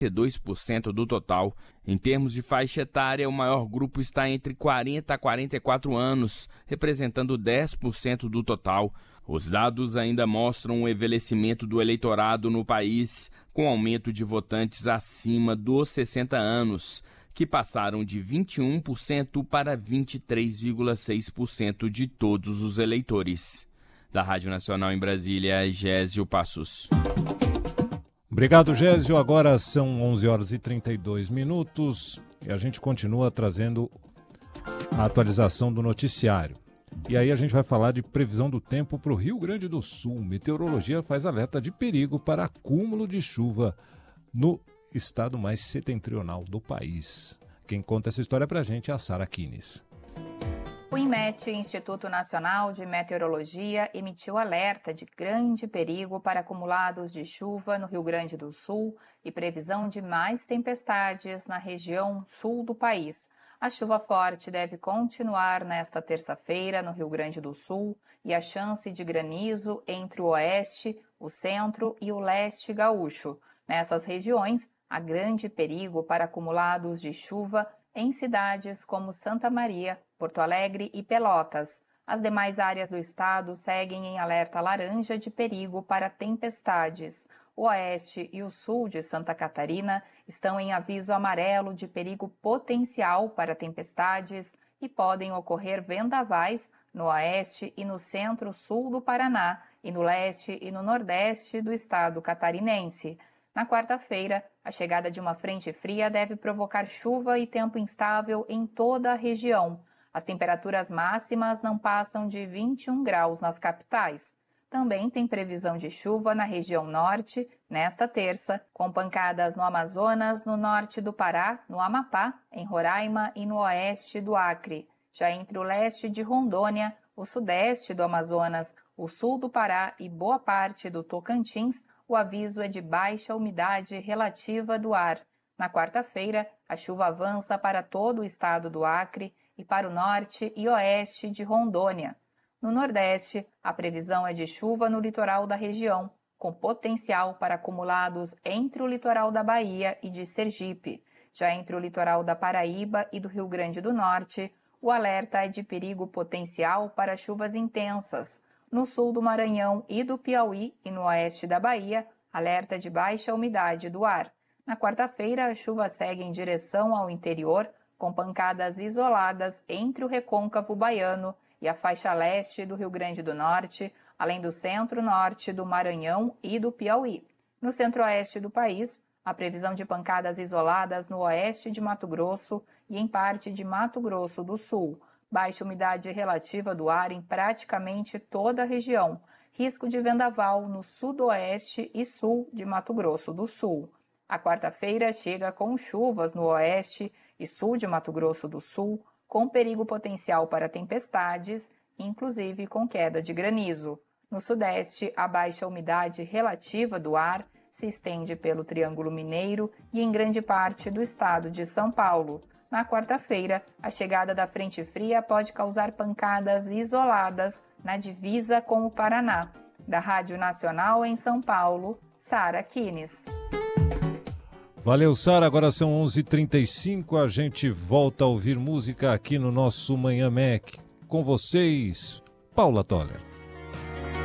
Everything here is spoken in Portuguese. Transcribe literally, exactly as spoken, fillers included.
dois por cento do total. Em termos de faixa etária, o maior grupo está entre quarenta a quarenta e quatro anos, representando dez por cento do total. Os dados ainda mostram o envelhecimento do eleitorado no país, com aumento de votantes acima dos sessenta anos, que passaram de vinte e um por cento para vinte e três vírgula seis por cento de todos os eleitores. Da Rádio Nacional em Brasília, Gésio Passos. Obrigado, Gésio. Agora são onze horas e trinta e dois minutos e a gente continua trazendo a atualização do noticiário. E aí a gente vai falar de previsão do tempo para o Rio Grande do Sul. Meteorologia faz alerta de perigo para acúmulo de chuva no estado mais setentrional do país. Quem conta essa história para a gente é a Sara Kines. O INMET, Instituto Nacional de Meteorologia, emitiu alerta de grande perigo para acumulados de chuva no Rio Grande do Sul e previsão de mais tempestades na região sul do país. A chuva forte deve continuar nesta terça-feira no Rio Grande do Sul e a chance de granizo entre o oeste, o centro e o leste gaúcho. Nessas regiões, há grande perigo para acumulados de chuva em cidades como Santa Maria, Porto Alegre e Pelotas. As demais áreas do estado seguem em alerta laranja de perigo para tempestades. O oeste e o sul de Santa Catarina estão em aviso amarelo de perigo potencial para tempestades e podem ocorrer vendavais no oeste e no centro-sul do Paraná e no leste e no nordeste do estado catarinense. Na quarta-feira, a chegada de uma frente fria deve provocar chuva e tempo instável em toda a região. As temperaturas máximas não passam de vinte e um graus nas capitais. Também tem previsão de chuva na região norte, nesta terça, com pancadas no Amazonas, no norte do Pará, no Amapá, em Roraima e no oeste do Acre. Já entre o leste de Rondônia, o sudeste do Amazonas, o sul do Pará e boa parte do Tocantins, o aviso é de baixa umidade relativa do ar. Na quarta-feira, a chuva avança para todo o estado do Acre e para o norte e oeste de Rondônia. No nordeste, a previsão é de chuva no litoral da região, com potencial para acumulados entre o litoral da Bahia e de Sergipe. Já entre o litoral da Paraíba e do Rio Grande do Norte, o alerta é de perigo potencial para chuvas intensas. No sul do Maranhão e do Piauí e no oeste da Bahia, alerta de baixa umidade do ar. Na quarta-feira, a chuva segue em direção ao interior, com pancadas isoladas entre o recôncavo baiano e a faixa leste do Rio Grande do Norte, além do centro-norte do Maranhão e do Piauí. No centro-oeste do país, a previsão de pancadas isoladas no oeste de Mato Grosso e em parte de Mato Grosso do Sul. Baixa umidade relativa do ar em praticamente toda a região. Risco de vendaval no sudoeste e sul de Mato Grosso do Sul. A quarta-feira chega com chuvas no oeste e sul de Mato Grosso do Sul, com perigo potencial para tempestades, inclusive com queda de granizo. No sudeste, a baixa umidade relativa do ar se estende pelo Triângulo Mineiro e em grande parte do estado de São Paulo. Na quarta-feira, a chegada da frente fria pode causar pancadas isoladas na divisa com o Paraná. Da Rádio Nacional em São Paulo, Sara Kines. Valeu, Sara. Agora são onze e trinta e cinco. A gente volta a ouvir música aqui no nosso Manhã Mac. Com vocês, Paula Toller.